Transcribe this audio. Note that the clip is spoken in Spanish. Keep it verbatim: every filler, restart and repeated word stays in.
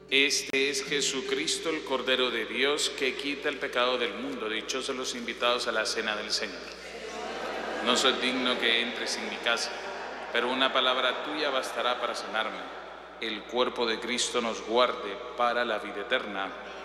Este es Jesucristo, el Cordero de Dios, que quita el pecado del mundo. Dichosos los invitados a la cena del Señor. No soy digno que entres en mi casa, pero una palabra tuya bastará para sanarme. El cuerpo de Cristo nos guarde para la vida eterna.